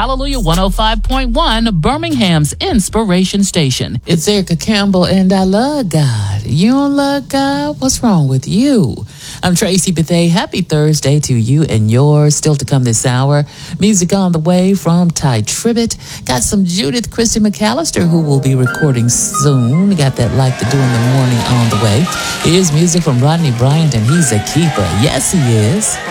Hallelujah 105.1, Birmingham's Inspiration Station. It's Erica Campbell, and I love God. You don't love God? What's wrong with you? I'm Tracy Bethay. Happy Thursday to you and yours. Still to come this hour. Music on the way from Ty Tribbett. Got some Judith Christy McAllister, who will be recording soon. Got that Like to Do in the Morning on the way. Here's music from Rodney Bryant, and he's a keeper. Yes, he is.